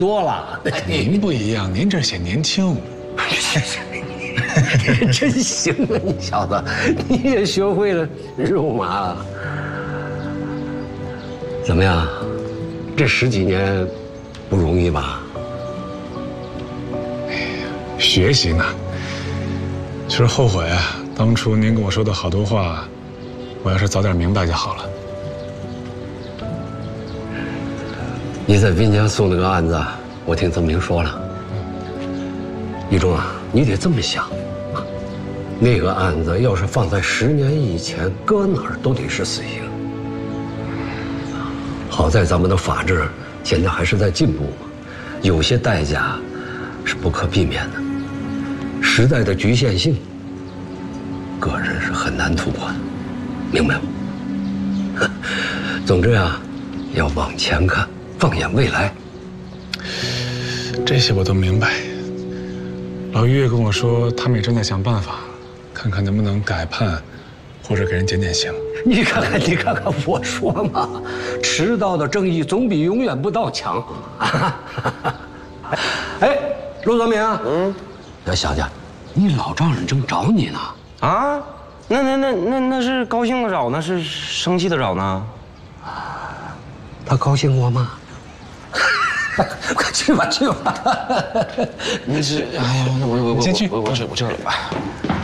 多了。 您不一样，您这显年轻。 真行啊，你小子，你也学会了肉麻了。怎么样？这10几年不容易吧？ 学习呢，其实后悔啊，当初您跟我说的好多话，我要是早点明白就好了。 你在滨江送那个案子，我听曾明说了。一中啊，你得这么想，那个案子要是放在10年以前，搁哪儿都得是死刑。好在咱们的法治现在还是在进步嘛，有些代价是不可避免的。时代的局限性，个人是很难突破的，明白吗？总之啊，要往前看，放眼未来。 这些我都明白。老于也跟我说，他们也正在想办法，看看能不能改判，或者给人减减刑。 你看看，你看看，我说嘛，迟到的正义总比永远不到强。哎，陆泽明，小家，你老丈人正找你呢。 啊，那是高兴的找呢，是生气的找呢？ 他高兴过吗？快去吧，去吧。 你这，哎呀，那我先去， 我去了吧。